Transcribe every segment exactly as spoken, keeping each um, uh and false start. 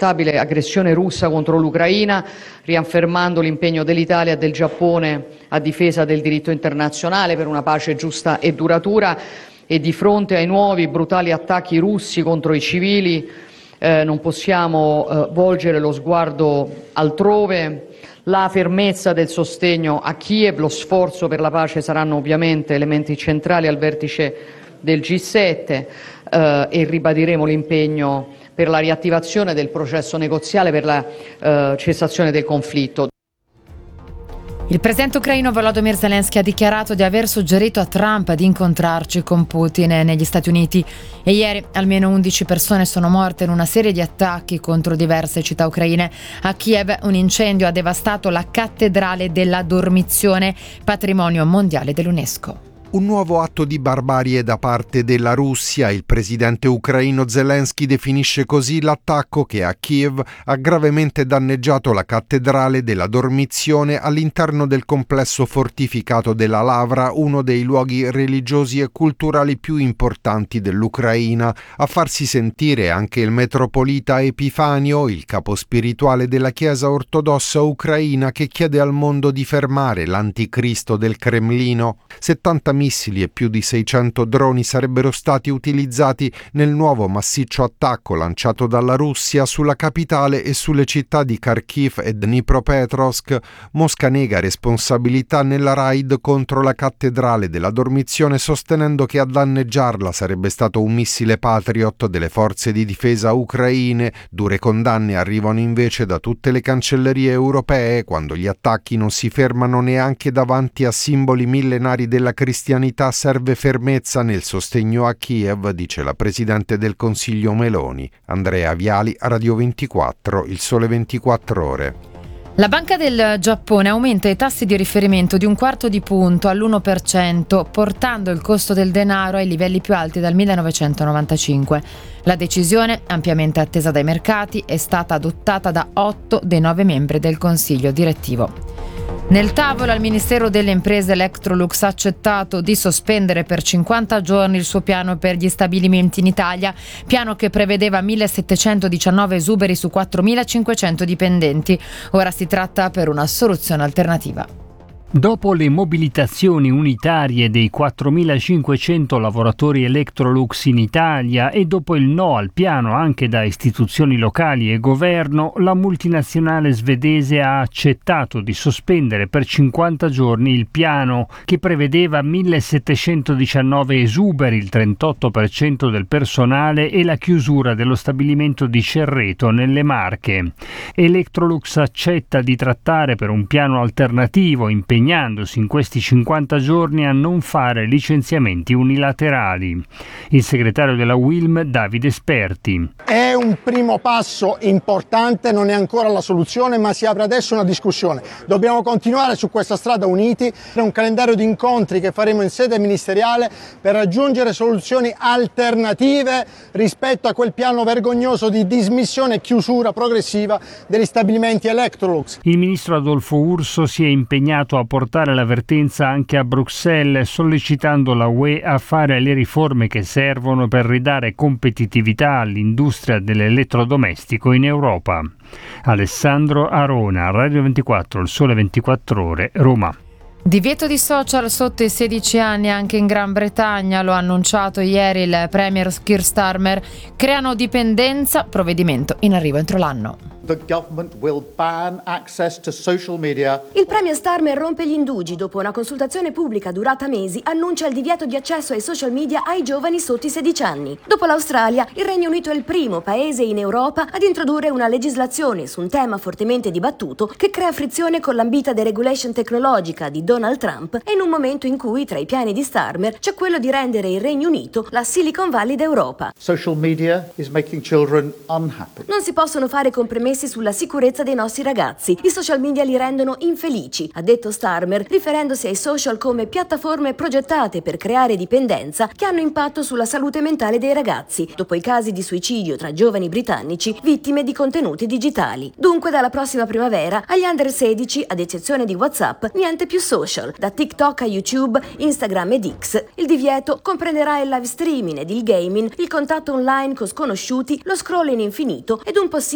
inaccettabile aggressione russa contro l'Ucraina, riaffermando l'impegno dell'Italia e del Giappone a difesa del diritto internazionale per una pace giusta e duratura. E di fronte ai nuovi brutali attacchi russi contro i civili eh, non possiamo eh, volgere lo sguardo altrove. La fermezza del sostegno a Kiev, lo sforzo per la pace saranno ovviamente elementi centrali al vertice del G sette eh, e ribadiremo l'impegno per la riattivazione del processo negoziale per la eh, cessazione del conflitto. Il presidente ucraino Volodymyr Zelensky ha dichiarato di aver suggerito a Trump di incontrarci con Putin negli Stati Uniti e ieri almeno undici persone sono morte in una serie di attacchi contro diverse città ucraine. A Kiev un incendio ha devastato la cattedrale della Dormizione, patrimonio mondiale dell'UNESCO. Un nuovo atto di barbarie da parte della Russia. Il presidente ucraino Zelensky definisce così l'attacco che a Kiev ha gravemente danneggiato la cattedrale della Dormizione all'interno del complesso fortificato della Lavra, uno dei luoghi religiosi e culturali più importanti dell'Ucraina. A farsi sentire anche il metropolita Epifanio, il capo spirituale della Chiesa ortodossa ucraina, che chiede al mondo di fermare l'anticristo del Cremlino. settanta missili e più di seicento droni sarebbero stati utilizzati nel nuovo massiccio attacco lanciato dalla Russia sulla capitale e sulle città di Kharkiv e Dnipropetrovsk. Mosca nega responsabilità nella raid contro la cattedrale della Dormizione, sostenendo che a danneggiarla sarebbe stato un missile Patriot delle forze di difesa ucraine. Dure condanne arrivano invece da tutte le cancellerie europee quando gli attacchi non si fermano neanche davanti a simboli millenari della cristianità. Serve fermezza nel sostegno a Kiev, dice la presidente del Consiglio Meloni. Andrea Viali, Radio ventiquattro, Il Sole ventiquattro Ore. La Banca del Giappone aumenta i tassi di riferimento di un quarto di punto all'uno per cento, portando il costo del denaro ai livelli più alti dal millenovecentonovantacinque. La decisione, ampiamente attesa dai mercati, è stata adottata da otto dei nove membri del Consiglio direttivo. Nel tavolo al Ministero delle Imprese Electrolux ha accettato di sospendere per cinquanta giorni il suo piano per gli stabilimenti in Italia, piano che prevedeva millesettecentodiciannove esuberi su quattromilacinquecento dipendenti. Ora si tratta per una soluzione alternativa. Dopo le mobilitazioni unitarie dei quattromilacinquecento lavoratori Electrolux in Italia e dopo il no al piano anche da istituzioni locali e governo, la multinazionale svedese ha accettato di sospendere per cinquanta giorni il piano che prevedeva millesettecentodiciannove esuberi, il trentotto per cento del personale, e la chiusura dello stabilimento di Cerreto nelle Marche. Electrolux accetta di trattare per un piano alternativo, impegnandosi in questi cinquanta giorni a non fare licenziamenti unilaterali. Il segretario della U I L M, Davide Sperti. È un primo passo importante, non è ancora la soluzione, ma si apre adesso una discussione. Dobbiamo continuare su questa strada uniti. È un calendario di incontri che faremo in sede ministeriale per raggiungere soluzioni alternative rispetto a quel piano vergognoso di dismissione e chiusura progressiva degli stabilimenti Electrolux. Il ministro Adolfo Urso si è impegnato a portare l'avvertenza anche a Bruxelles, sollecitando la U E a fare le riforme che servono per ridare competitività all'industria dell'elettrodomestico in Europa. Alessandro Arona, Radio ventiquattro, Il Sole ventiquattro Ore, Roma. Divieto di social sotto i sedici anni anche in Gran Bretagna, lo ha annunciato ieri il premier Keir Starmer. Creano dipendenza, provvedimento in arrivo entro l'anno. The government will ban access to social media. Il premier Starmer rompe gli indugi. Dopo una consultazione pubblica durata mesi, annuncia il divieto di accesso ai social media ai giovani sotto i sedici anni. Dopo l'Australia, il Regno Unito è il primo paese in Europa ad introdurre una legislazione su un tema fortemente dibattuto che crea frizione con l'ambita deregulation tecnologica di Donald Trump e in un momento in cui tra i piani di Starmer c'è quello di rendere il Regno Unito la Silicon Valley d'Europa. Social media is making children unhappy. Non si possono fare compromessi sulla sicurezza dei nostri ragazzi. I social media li rendono infelici, ha detto Starmer, riferendosi ai social come piattaforme progettate per creare dipendenza che hanno impatto sulla salute mentale dei ragazzi, dopo i casi di suicidio tra giovani britannici vittime di contenuti digitali. Dunque dalla prossima primavera agli under sedici, ad eccezione di WhatsApp, niente più social, da TikTok a YouTube, Instagram ed X. Il divieto comprenderà il live streaming ed il gaming, il contatto online con sconosciuti, lo scroll in infinito ed un possibile copiamento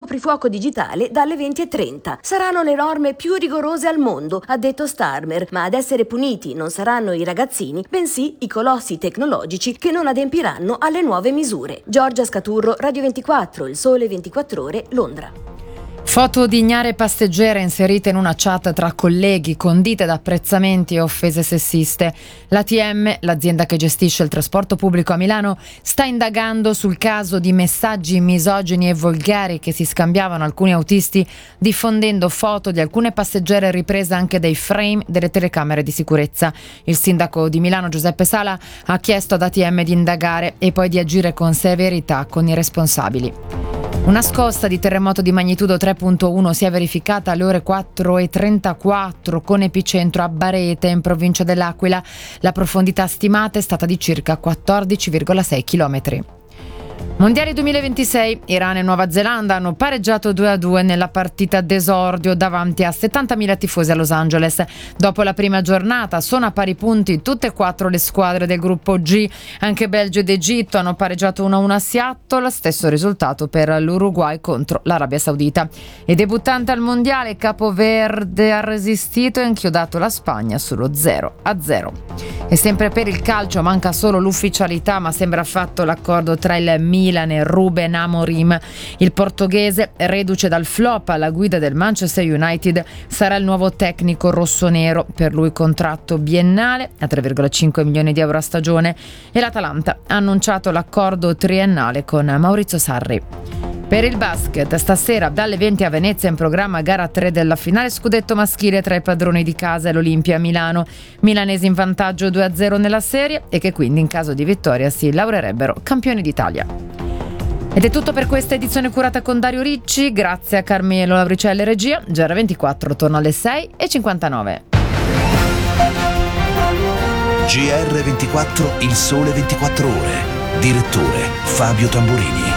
coprifuoco digitale dalle venti e trenta. Saranno le norme più rigorose al mondo, ha detto Starmer, ma ad essere puniti non saranno i ragazzini, bensì i colossi tecnologici che non adempiranno alle nuove misure. Giorgia Scaturro, Radio ventiquattro, Il Sole ventiquattro Ore, Londra. Foto di ignare passeggere inserite in una chat tra colleghi, condite da apprezzamenti e offese sessiste. L'A T M, l'azienda che gestisce il trasporto pubblico a Milano, sta indagando sul caso di messaggi misogini e volgari che si scambiavano alcuni autisti, diffondendo foto di alcune passeggere riprese anche dai frame delle telecamere di sicurezza. Il sindaco di Milano, Giuseppe Sala, ha chiesto ad A T M di indagare e poi di agire con severità con i responsabili. Una scossa di terremoto di magnitudo tre virgola uno si è verificata alle ore quattro e trentaquattro con epicentro a Barete, in provincia dell'Aquila. La profondità stimata è stata di circa quattordici virgola sei chilometri. Mondiali duemilaventisei, Iran e Nuova Zelanda hanno pareggiato due a due nella partita d'esordio davanti a settantamila tifosi a Los Angeles. Dopo la prima giornata sono a pari punti tutte e quattro le squadre del gruppo G. Anche Belgio ed Egitto hanno pareggiato uno a uno a Seattle, stesso risultato per l'Uruguay contro l'Arabia Saudita. E debuttante al Mondiale, Capoverde ha resistito e inchiodato la Spagna sullo zero a zero. E sempre per il calcio manca solo l'ufficialità, ma sembra fatto l'accordo tra il Milan e Ruben Amorim. Il portoghese, reduce dal flop alla guida del Manchester United, sarà il nuovo tecnico rossonero. Per lui contratto biennale a tre virgola cinque milioni di euro a stagione, e l'Atalanta ha annunciato l'accordo triennale con Maurizio Sarri. Per il basket, stasera dalle venti a Venezia in programma gara tre della finale scudetto maschile tra i padroni di casa e l'Olimpia Milano. Milanesi in vantaggio due a zero nella serie e che quindi in caso di vittoria si laureerebbero campioni d'Italia. Ed è tutto per questa edizione curata con Dario Ricci, grazie a Carmelo Lauricelli regia. G R ventiquattro torna alle sei e cinquantanove. G R ventiquattro, Il Sole ventiquattro Ore. Direttore Fabio Tamburini.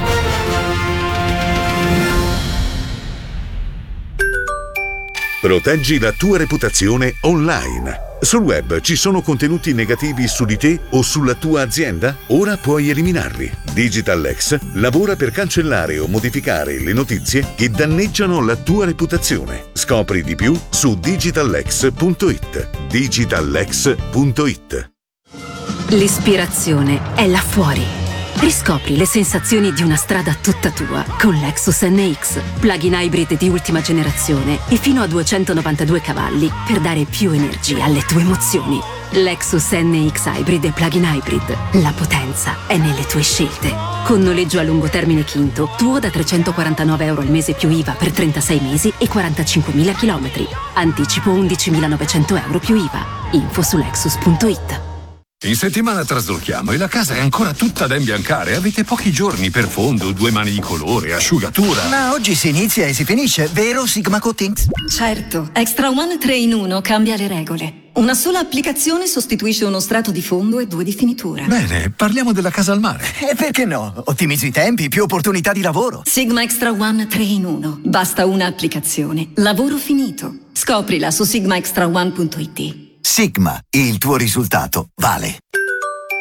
Proteggi la tua reputazione online. Sul web ci sono contenuti negativi su di te o sulla tua azienda? Ora puoi eliminarli. DigitalX lavora per cancellare o modificare le notizie che danneggiano la tua reputazione. Scopri di più su digitalx punto it. digitalx punto it. L'ispirazione è là fuori. Riscopri le sensazioni di una strada tutta tua con Lexus N X, plug-in hybrid di ultima generazione e fino a duecentonovantadue cavalli per dare più energia alle tue emozioni. Lexus N X Hybrid e plug-in hybrid. La potenza è nelle tue scelte. Con noleggio a lungo termine Quinto, tuo da trecentoquarantanove euro al mese più I V A per trentasei mesi e quarantacinquemila chilometri. Anticipo undicimilanovecento euro più I V A. Info su lexus punto it. In settimana traslochiamo e la casa è ancora tutta da imbiancare. Avete pochi giorni per fondo, due mani di colore, asciugatura. Ma oggi si inizia e si finisce, vero Sigma Coatings? Certo, Extra One tre in uno cambia le regole. Una sola applicazione sostituisce uno strato di fondo e due di finitura. Bene, parliamo della casa al mare. E perché no? Ottimizzi i tempi, più opportunità di lavoro. Sigma Extra One tre in uno. Basta una applicazione. Lavoro finito. Scoprila su sigma extra one punto it. Sigma, il tuo risultato vale.